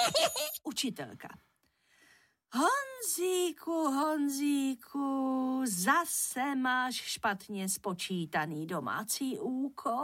Učitelka. Honzíku, zase máš špatně spočítaný domácí úkol.